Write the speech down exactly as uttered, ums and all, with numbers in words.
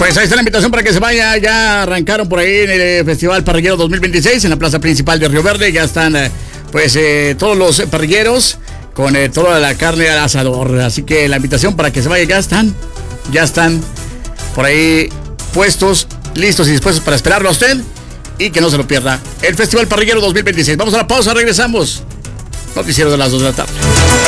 Pues ahí está la invitación para que se vaya. Ya arrancaron por ahí en el Festival Parrillero dos mil veintiséis en la plaza principal de Río Verde. Ya están eh, pues eh, todos los parrilleros con eh, toda la carne al asador. Así que la invitación para que se vaya, ya están, ya están por ahí puestos, listos y dispuestos para esperarlo a usted y que no se lo pierda. El Festival Parrillero dos mil veintiséis. Vamos a la pausa, regresamos. Noticiero de las dos de la tarde.